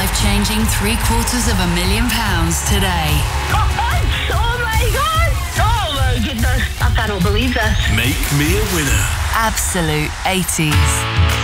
life-changing £750,000 today. Oh my God! Oh my goodness, I cannot believe this. Make me a winner. Absolute 80s.